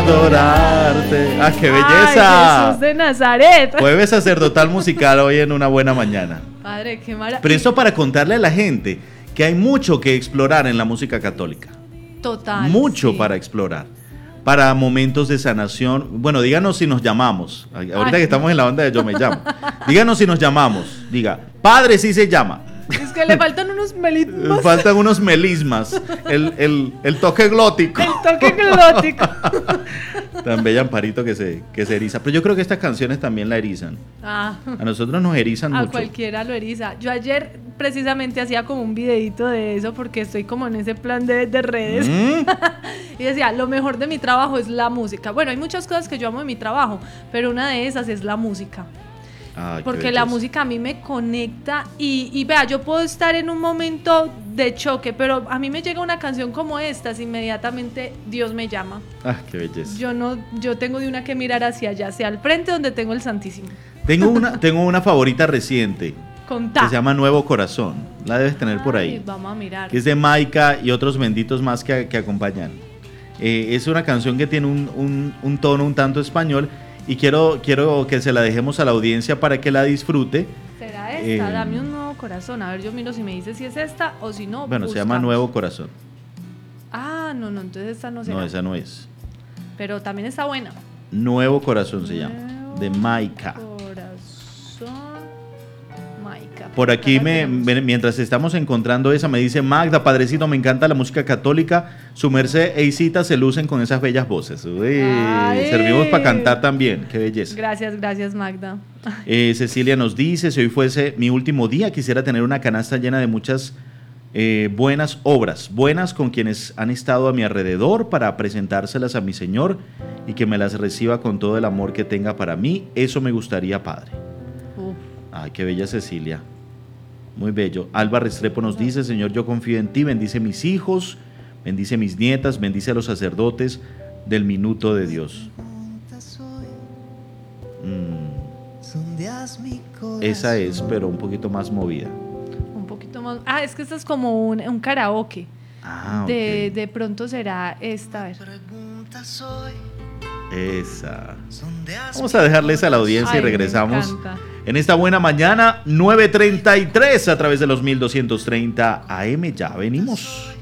adorarte. ¡Ah, qué belleza! ¡Ay, Jesús de Nazaret! Jueves sacerdotal musical hoy en una buena mañana. Padre, qué maravilla. Pero esto para contarle a la gente que hay mucho que explorar en la música católica. Total. Mucho sí. para explorar. Para momentos de sanación. Bueno, díganos si nos llamamos. Ahorita que estamos en la onda de Yo Me Llamo. Díganos si nos llamamos. Diga, padre sí se llama. Es que le faltan unos melismas. Faltan unos melismas. El toque glótico. El toque glótico. Tan bella Amparito que se eriza. Pero yo creo que estas canciones también la erizan. Ah. A nosotros nos erizan A mucho. cualquiera lo eriza. Yo ayer precisamente hacía como un videito de eso porque estoy como en ese plan de redes. Y decía, lo mejor de mi trabajo es la música. Bueno, hay muchas cosas que yo amo de mi trabajo, pero una de esas es la música. Ay, porque la música a mí me conecta y vea, yo puedo estar en un momento de choque, pero a mí me llega una canción como estas, inmediatamente Dios me llama. Ah, qué belleza. Yo tengo de una que mirar hacia allá, hacia el frente donde tengo el Santísimo. Tengo una favorita reciente. Contá. Que se llama Nuevo Corazón. La debes tener por ahí. Vamos a mirar. Que es de Maika y otros benditos más que acompañan. Es una canción que tiene un tono un tanto español y quiero que se la dejemos a la audiencia para que la disfrute. ¿Será esta? Dame un nuevo corazón. A ver, yo miro si me dice si es esta o si no. Bueno, buscamos. se llama Nuevo Corazón. Ah, no, entonces esta no será. No, esa no es. Pero también está buena. Nuevo Corazón se llama. De Maika. Corazón. Maika. Por aquí, mientras estamos encontrando esa, me dice Magda, padrecito, me encanta la música católica. Su merced e Isita se lucen con esas bellas voces. Uy, servimos para cantar también. Qué belleza. Gracias, Magda. Cecilia nos dice, si hoy fuese mi último día, quisiera tener una canasta llena de muchas buenas obras, buenas con quienes han estado a mi alrededor para presentárselas a mi Señor y que me las reciba con todo el amor que tenga para mí. Eso me gustaría, Padre. Ay, qué bella Cecilia. Muy bello. Alba Restrepo nos dice, Señor, yo confío en ti, bendice mis hijos, bendice mis nietas, bendice a los sacerdotes del minuto de Dios. Esa es, pero un poquito más movida. Un poquito más. Ah, es que esta es como un karaoke. Ah, okay. De pronto será esta. A ver. Esa. Vamos a dejarles a la audiencia y regresamos en esta buena mañana, 9:33 a través de los 1230 AM. Ya venimos.